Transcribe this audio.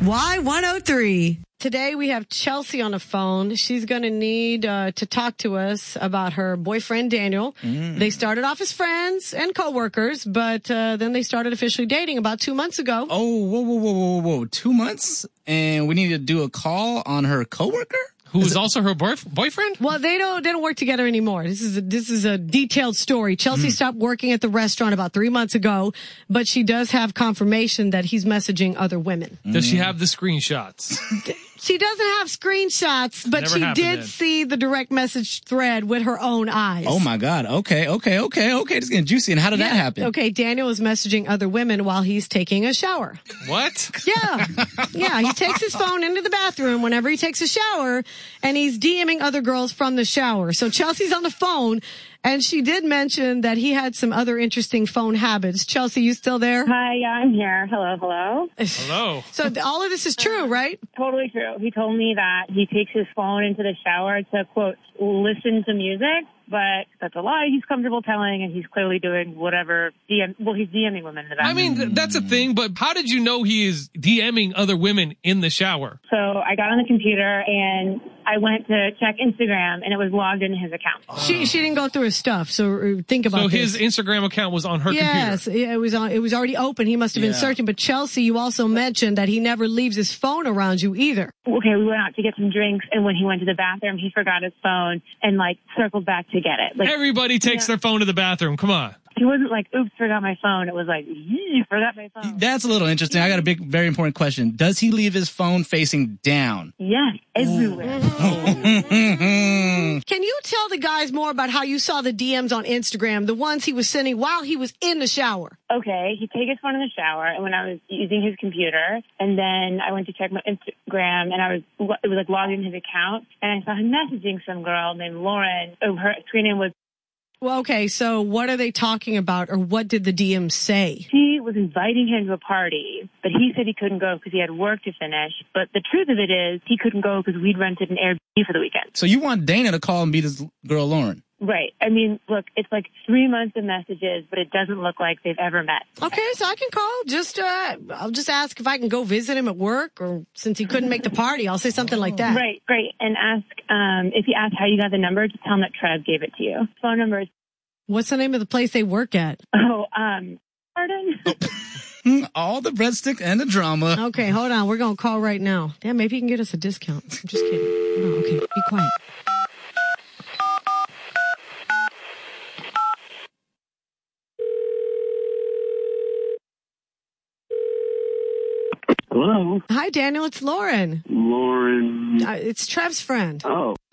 Y103. Today we have Chelsea on the phone. She's going to need to talk to us about her boyfriend, Daniel. They started off as friends and coworkers, but then they started officially dating about 2 months ago. Oh, whoa. 2 months? And we need to do a call on her coworker? Who is also her boyfriend? Well, they don't work together anymore. This is a detailed story. Chelsea stopped working at the restaurant about 3 months ago, but she does have confirmation that he's messaging other women. Does she have the screenshots? She doesn't have screenshots, but she did see the direct message thread with her own eyes. Oh my God. Okay. It's getting juicy. And how did that happen? Okay, Daniel is messaging other women while he's taking a shower. What? Yeah, he takes his phone into the bathroom whenever he takes a shower, and he's DMing other girls from the shower. So Chelsea's on the phone, and she did mention that he had some other interesting phone habits. Chelsea, you still there? Hi, yeah, I'm here. Hello. Hello. So all of this is true, right? Totally true. He told me that he takes his phone into the shower to, quote, listen to music, but that's a lie he's comfortable telling, and he's clearly doing whatever he's DMing women in the bathroom. I mean, that's a thing, but how did you know he is DMing other women in the shower? So I got on the computer, and I went to check Instagram, and it was logged into his account. She didn't go through his stuff, so think about this. So his Instagram account was on her computer? Yes, it was already open. He must have been searching. But Chelsea, you also mentioned that he never leaves his phone around you either. Okay, we went out to get some drinks, and when he went to the bathroom, he forgot his phone and, circled back to get it. Everybody takes their phone to the bathroom. Come on. He wasn't like, oops, forgot my phone. It was like, forgot my phone. That's a little interesting. I got a very important question. Does he leave his phone facing down? Yes, everywhere. Can you tell the guys more about how you saw the DMs on Instagram, the ones he was sending while he was in the shower? Okay, he'd take his phone in the shower, and when I was using his computer, and then I went to check my Instagram, and it was logged in his account, and I saw him messaging some girl named Lauren. Her screen name was. Well, okay, so what are they talking about, or what did the DM say? She was inviting him to a party, but he said he couldn't go because he had work to finish. But the truth of it is, he couldn't go because we'd rented an Airbnb for the weekend. So you want Dana to call and be this girl Lauren? Right. I mean, look, it's 3 months of messages, but it doesn't look like they've ever met. Okay, so I can call. I'll just ask if I can go visit him at work, or since he couldn't make the party, I'll say something like that. Right, great. And ask, if he asks how you got the number, just tell him that Trev gave it to you. Phone number is. What's the name of the place they work at? Pardon? All the breadstick and the drama. Okay, hold on. We're going to call right now. Damn, maybe he can get us a discount. I'm just kidding. Oh, okay, be quiet. Hello. Hi, Daniel. It's Lauren. Lauren. It's Trev's friend. Oh.